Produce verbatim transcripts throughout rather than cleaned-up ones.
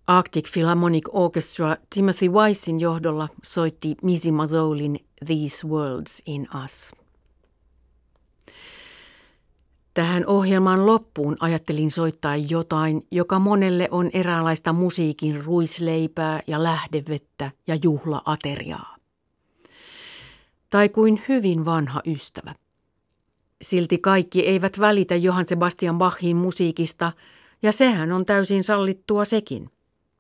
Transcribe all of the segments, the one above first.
Arctic Philharmonic Orchestra Timothy Weissin johdolla soitti Missy Mazzolin These Worlds in Us. Tähän ohjelman loppuun ajattelin soittaa jotain, joka monelle on eräänlaista musiikin ruisleipää ja lähdevettä ja juhlaateriaa. Tai kuin hyvin vanha ystävä. Silti kaikki eivät välitä Johann Sebastian Bachin musiikista, ja sehän on täysin sallittua sekin.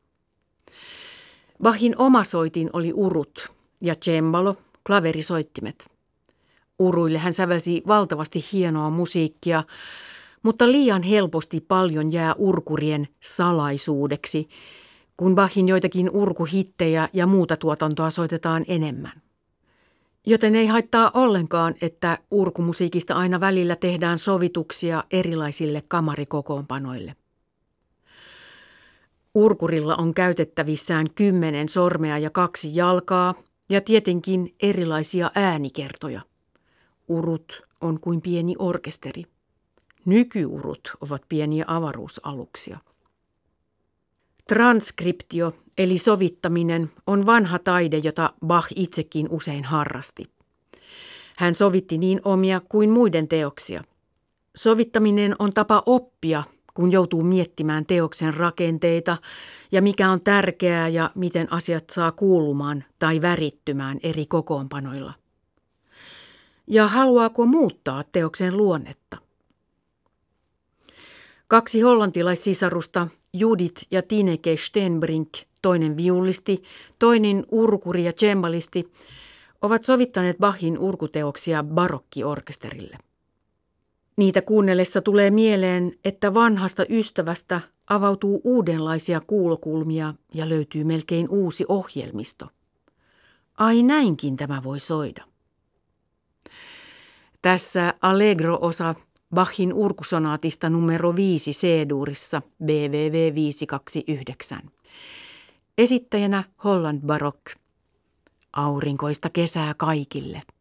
Bachin oma soitin oli urut ja cembalo, klaverisoittimet. Uruille hän sävelsi valtavasti hienoa musiikkia, mutta liian helposti paljon jää urkurien salaisuudeksi, kun Bachin joitakin urkuhittejä ja muuta tuotantoa soitetaan enemmän. Joten ei haittaa ollenkaan, että urkumusiikista aina välillä tehdään sovituksia erilaisille kamarikokoonpanoille. Urkurilla on käytettävissään kymmenen sormea ja kaksi jalkaa ja tietenkin erilaisia äänikertoja. Urut on kuin pieni orkesteri. Nykyurut ovat pieniä avaruusaluksia. Transkriptio eli sovittaminen on vanha taide, jota Bach itsekin usein harrasti. Hän sovitti niin omia kuin muiden teoksia. Sovittaminen on tapa oppia, kun joutuu miettimään teoksen rakenteita ja mikä on tärkeää ja miten asiat saa kuulumaan tai värittymään eri kokoonpanoilla. Ja haluaako muuttaa teoksen luonnetta? Kaksi hollantilaissisarusta, Judith ja Tineke Stenbrink, toinen viulisti, toinen urkuri ja cembalisti, ovat sovittaneet Bachin urkuteoksia barokkiorkesterille. Niitä kuunnellessa tulee mieleen, että vanhasta ystävästä avautuu uudenlaisia kuulokulmia ja löytyy melkein uusi ohjelmisto. Ai näinkin tämä voi soida. Tässä Allegro-osa Bachin urkusonaatista numero viisi C-duurissa B W V viisi kaksi yhdeksän. Esittäjänä Holland Baroque. Aurinkoista kesää kaikille.